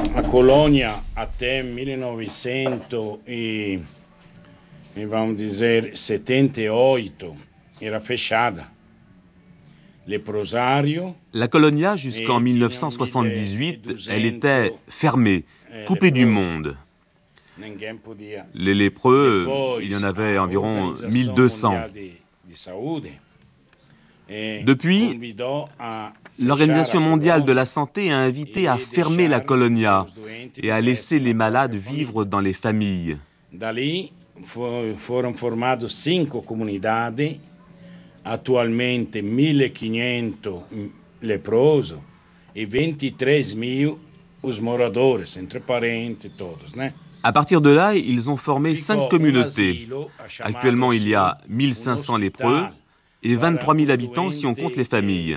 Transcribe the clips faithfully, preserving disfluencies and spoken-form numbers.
a Colonia até millenovecento e, e vamos dizer setenta e oito era fechada. La Colonia, jusqu'en mille neuf cent soixante-dix-huit, elle était fermée, coupée du monde. Les lépreux, il y en avait environ mille deux cents. Depuis, l'Organisation mondiale de la santé a invité à fermer la Colonia et à laisser les malades vivre dans les familles. Dali foram formadas cinco comunidades, attualmente mille quinhentos leprosos e vinte-três mil os moradores, entre parentes todos, né? À partir de là, ils ont formé cinq communautés. Actuellement, il y a mille cinq cents lépreux et vingt-trois mille habitants si on compte les familles.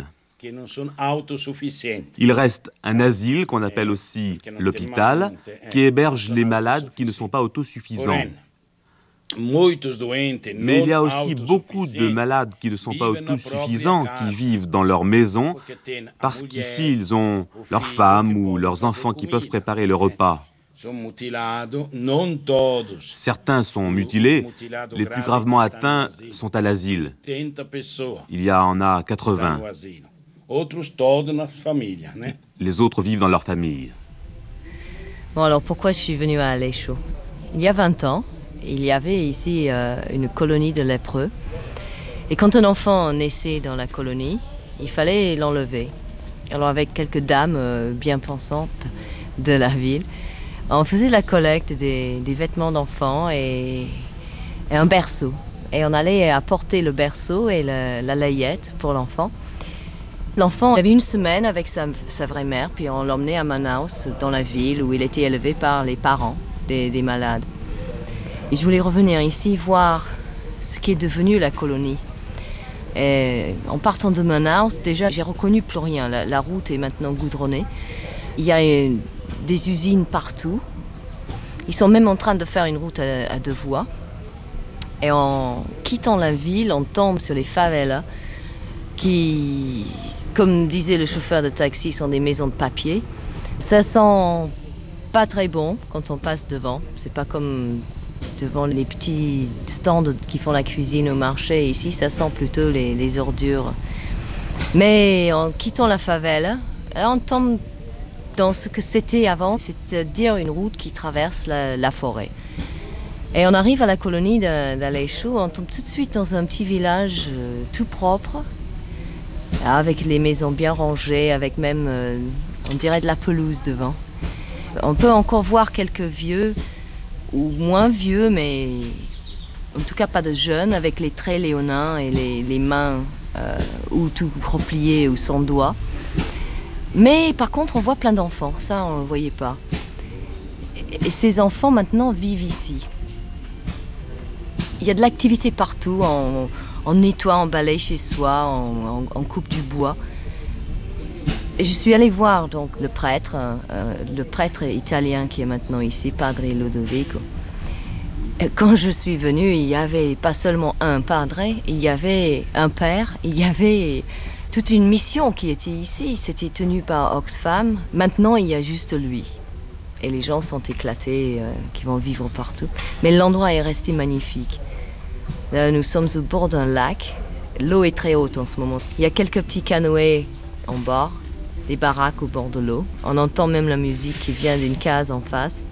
Il reste un asile qu'on appelle aussi l'hôpital, qui héberge les malades qui ne sont pas autosuffisants. Mais il y a aussi beaucoup de malades qui ne sont pas autosuffisants, qui vivent dans leur maison, parce qu'ici, ils ont leurs femmes ou leurs enfants qui peuvent préparer le repas. Certains sont mutilés, les plus gravement atteints sont à l'asile. Il y en a quatre-vingts. Les autres vivent dans leur famille. Bon, alors pourquoi je suis venue à Aleixo? Il y a vingt ans, il y avait ici euh, une colonie de lépreux. Et quand un enfant naissait dans la colonie, il fallait l'enlever. Alors avec quelques dames euh, bien pensantes de la ville, on faisait la collecte des, des vêtements d'enfants et, et un berceau. Et on allait apporter le berceau et le, la layette pour l'enfant. L'enfant avait une semaine avec sa, sa vraie mère, puis on l'emmenait à Manaus, dans la ville où il était élevé par les parents des, des malades. Et je voulais revenir ici voir ce qui est devenu la colonie. Et en partant de Manaus, déjà, j'ai reconnu plus rien. La, la route est maintenant goudronnée. Il y a une, des usines partout. Ils sont même en train de faire une route à, à deux voies. Et en quittant la ville, on tombe sur les favelas qui, comme disait le chauffeur de taxi, sont des maisons de papier. Ça sent pas très bon quand on passe devant. C'est pas comme devant les petits stands qui font la cuisine au marché. Ici, ça sent plutôt les, les ordures. Mais en quittant la favela, on tombe dans ce que c'était avant, c'est-à-dire une route qui traverse la, la forêt. Et on arrive à la colonie d'Aleixo, on tombe tout de suite dans un petit village euh, tout propre, avec les maisons bien rangées, avec même, euh, on dirait, de la pelouse devant. On peut encore voir quelques vieux, ou moins vieux, mais en tout cas pas de jeunes, avec les traits léonins et les, les mains euh, ou tout repliées ou sans doigts. Mais par contre, on voit plein d'enfants, ça on ne le voyait pas. Et ces enfants maintenant vivent ici. Il y a de l'activité partout, on, on nettoie, on balaye chez soi, on, on, on coupe du bois. Et je suis allée voir donc le prêtre, euh, le prêtre italien qui est maintenant ici, Padre Lodovico. Et quand je suis venue, il y avait pas seulement un padre, il y avait un père, il y avait toute une mission qui était ici. C'était tenu par Oxfam. Maintenant, il y a juste lui. Et les gens sont éclatés, euh, qui vont vivre partout. Mais l'endroit est resté magnifique. Là, nous sommes au bord d'un lac. L'eau est très haute en ce moment. Il y a quelques petits canoës en bord, des baraques au bord de l'eau. On entend même la musique qui vient d'une case en face.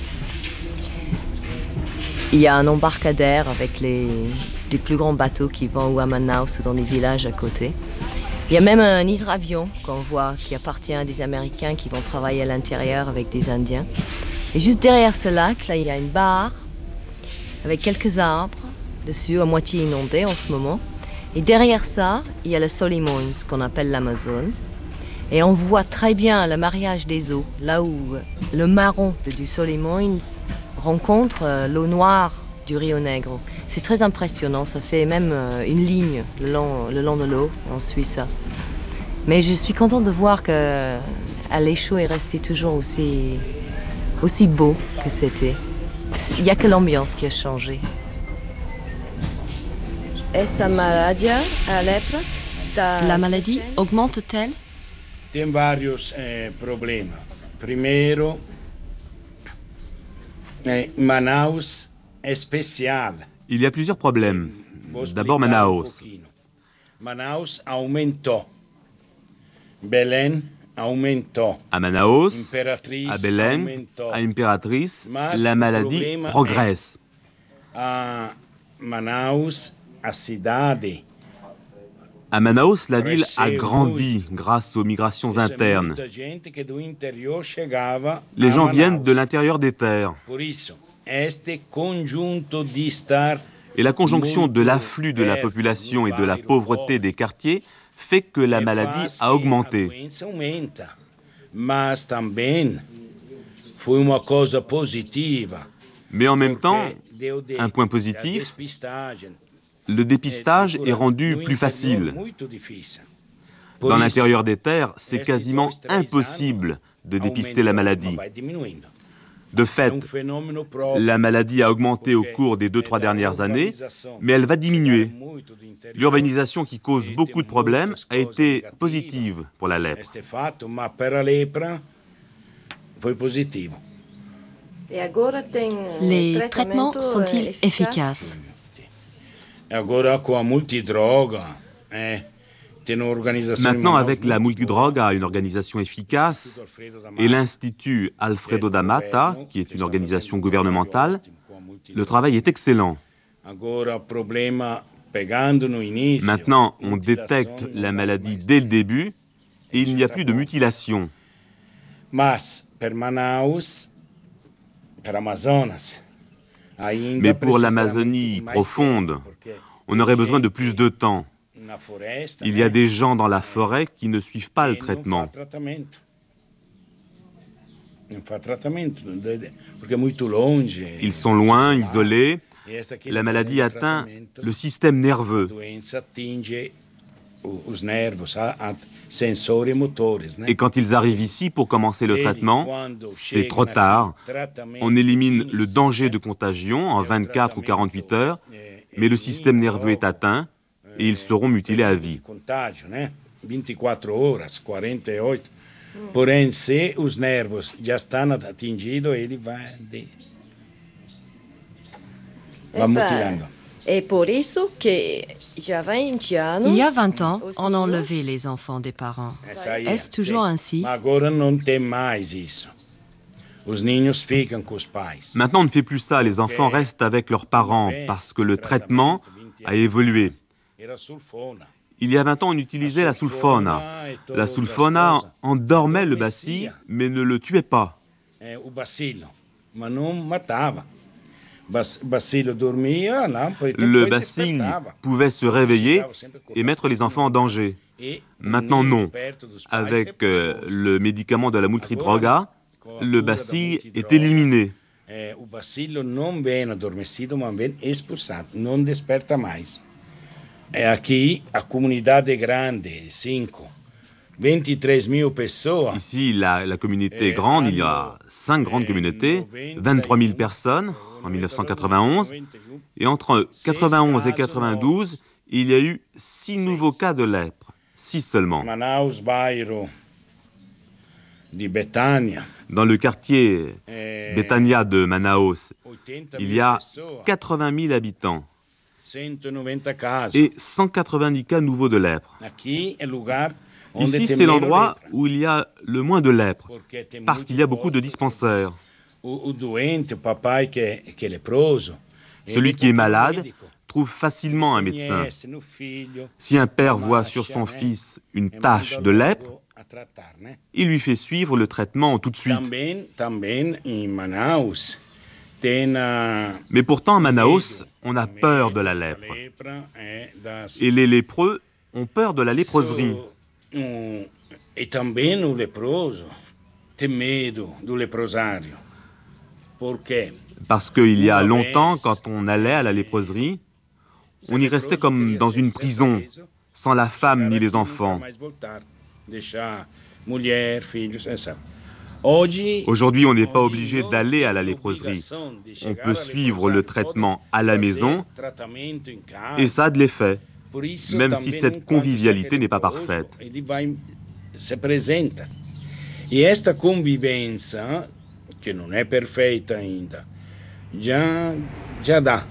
Il y a un embarcadère avec les, les plus grands bateaux qui vont à Manaus ou dans des villages à côté. Il y a même un hydravion qu'on voit qui appartient à des Américains qui vont travailler à l'intérieur avec des Indiens. Et juste derrière ce lac, là, il y a une barre avec quelques arbres dessus, à moitié inondés en ce moment. Et derrière ça, il y a le Solimões, qu'on appelle l'Amazone. Et on voit très bien le mariage des eaux, là où le marron du Solimões rencontre l'eau noire du Rio Negro. C'est très impressionnant, ça fait même une ligne le long, le long de l'eau, on suit ça. Mais je suis contente de voir que Aleixo est resté toujours aussi, aussi beau que c'était. Il n'y a que l'ambiance qui a changé. Essa maladia, a lepra, La maladie augmente-t-elle? Tem vários eh, problemas. Primero, eh, Manaus est spécial. Il y a plusieurs problèmes. D'abord Manaus. Manaus aumentò. Belém aumentò. À Manaus, à Belém, à Impératrice, la maladie progresse. À Manaus, à Cidade. À Manaus, la ville a grandi grâce aux migrations internes. Les gens viennent de l'intérieur des terres. Et la conjonction de l'afflux de la population et de la pauvreté des quartiers fait que la maladie a augmenté. Mais en même temps, un point positif, le dépistage est rendu plus facile. Dans l'intérieur des terres, c'est quasiment impossible de dépister la maladie. De fait, la maladie a augmenté au cours des deux, trois dernières années, mais elle va diminuer. L'urbanisation qui cause beaucoup de problèmes a été positive pour la lèpre. Les traitements sont-ils efficaces? Maintenant, avec la Multidroga, une organisation efficace, et l'Institut Alfredo da Mata, qui est une organisation gouvernementale, le travail est excellent. Maintenant, on détecte la maladie dès le début et il n'y a plus de mutilation. Mais pour l'Amazonie profonde, on aurait besoin de plus de temps. Il y a des gens dans la forêt qui ne suivent pas le traitement. Ils sont loin, isolés. La maladie atteint le système nerveux. Et quand ils arrivent ici pour commencer le traitement, c'est trop tard. On élimine le danger de contagion en vingt-quatre ou quarante-huit heures, mais le système nerveux est atteint et ils seront mutilés à vie. Porém, se os nervos já estão atingidos, ele vai, de... vai mutilando. Il y a vingt ans, on enlevait les enfants des parents. Est-ce toujours ainsi? Maintenant, on ne fait plus ça. Les enfants restent avec leurs parents parce que le traitement a évolué. Il y a vingt ans, on utilisait la sulfona. La sulfona endormait le bacille, mais ne le tuait pas. Le bacille pouvait se réveiller et mettre les enfants en danger. Maintenant, non. Avec euh, le médicament de la Multidroga, le bacille est éliminé. Ici, la, la communauté est grande, il y a cinq grandes communautés, vingt-trois mille personnes en mille neuf cent quatre-vingt-onze, et entre quatre-vingt-onze et quatre-vingt-douze, il y a eu six nouveaux cas de lèpre, six seulement. Dans le quartier Betania de Manaus, il y a quatre-vingt mille habitants et cent quatre-vingt-dix cas nouveaux de lèpre. Ici, c'est l'endroit où il y a le moins de lèpre, parce qu'il y a beaucoup de dispensaires. Celui qui est malade trouve facilement un médecin. Si un père voit sur son fils une tache de lèpre, il lui fait suivre le traitement tout de suite. Mais pourtant, à Manaus, on a peur de la lèpre. Et les lépreux ont peur de la léproserie. E também o leproso tem medo do leprosário. Porque Parce qu'il y a longtemps, quand on allait à la léproserie, on y restait comme dans une prison, sans la femme ni les enfants. Aujourd'hui, on n'est pas obligé d'aller à la léproserie. On peut suivre le traitement à la maison et ça a de l'effet, même si cette convivialité n'est pas parfaite. E questa convivenza, che non è perfetta ainda, già, già dà.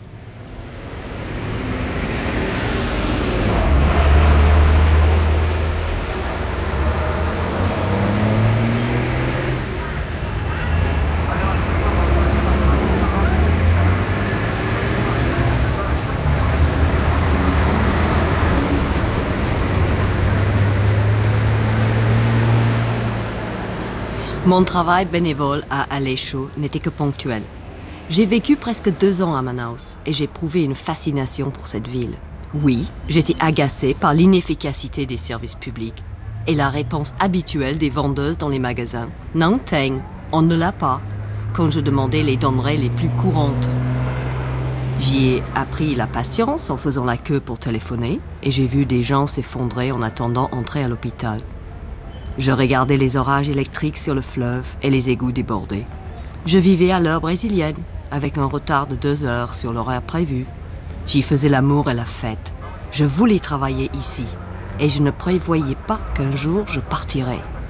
Mon travail bénévole à Aleixo n'était que ponctuel. J'ai vécu presque deux ans à Manaus et j'ai éprouvé une fascination pour cette ville. Oui, j'étais agacée par l'inefficacité des services publics et la réponse habituelle des vendeuses dans les magasins. « Non, Teng, on ne l'a pas », quand je demandais les denrées les plus courantes. J'y ai appris la patience en faisant la queue pour téléphoner et j'ai vu des gens s'effondrer en attendant d'entrer à l'hôpital. Je regardais les orages électriques sur le fleuve et les égouts débordés. Je vivais à l'heure brésilienne, avec un retard de deux heures sur l'horaire prévu. J'y faisais l'amour et la fête. Je voulais travailler ici, et je ne prévoyais pas qu'un jour je partirais.